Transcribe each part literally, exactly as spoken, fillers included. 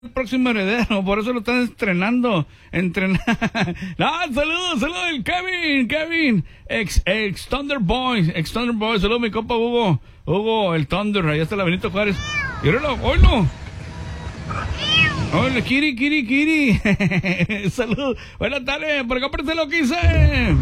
el próximo heredero, por eso lo están estrenando. Entrenar. No, saludos, saludos, el Kevin, Kevin, ex, ex Thunder Boy, ex Thunder Boy, saludos mi compa Hugo, Hugo, el Thunder, allá está la Benito Juárez. Y ahora, oílo. Hola, Kiri, Kiri, Kiri. Saludos. Buenas tardes. Por acá aparece lo que hice.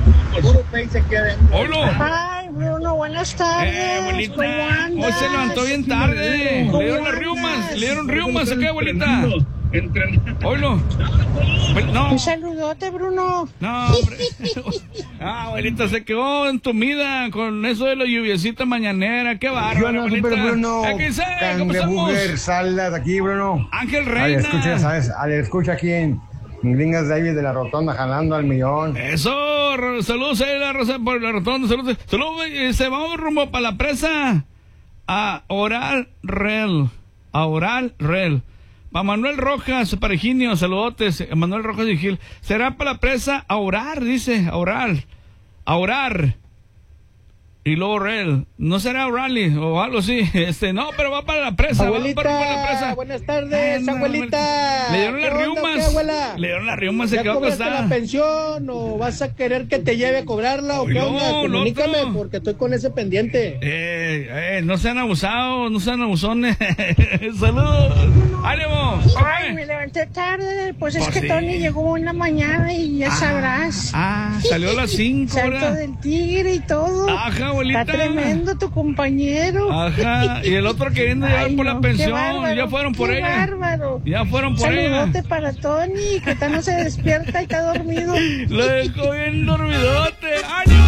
Hola. Ay, Bruno, buenas tardes. Eh, abuelita. ¿Cómo andas? Hoy se levantó bien tarde. Le dieron las riumas. Le dieron riumas acá, abuelita. Hola. No. Un saludote, Bruno. No, hombre. Ah, abuelita, se quedó entumida con eso de la lluviecita mañanera. Qué bárbaro, Yo no, abuelita. super Bruno. ¿Qué dice? ¿Cómo estamos? Salas aquí, Bruno. Ángel Ale, Reina. escucha, ¿sabes? Ale, escucha aquí en Gringas David de la Rotonda jalando al millón. Eso, ro- saludos a la Rosa por la rotonda, saludos, saludos, eh, se vamos rumbo para la presa a Oral Rel, a Oral Rel, para Manuel Rojas, para Higinio, saludotes, eh, Manuel Rojas y Gil, será para la presa a orar, dice, a orar, a orar, y luego Rel, no será Rally o algo así, este, no, pero va para la presa, Abuelita, va para la presa. buenas tardes, Ah, no, abuelita. Le dieron las ¿Qué onda, riumas, qué, abuela? le dieron las riumas, se ¿Ya quedó cobraste acostada. la pensión o vas a querer que te lleve a cobrarla o Ay, qué no, onda? no, Comunícame no. porque estoy con ese pendiente. Eh, eh, no sean abusados, no sean abusones. Saludos. ¡Ánimo! Ay, me levanté tarde. Pues es Pues que sí. Tony llegó en la mañana y ya sabrás. Ah, salió a las cinco, Salto ¿verdad? del tigre y todo. Ajá, abuelita. Está tremendo tu compañero. Ajá, y el otro queriendo llevar Ay, por no, la qué pensión. bárbaro, Ya fueron por qué ella. bárbaro. Ya fueron por ella. Saludote para Tony, que está no se despierta y está dormido. Lo dejó bien dormidote. ¡Ánimo!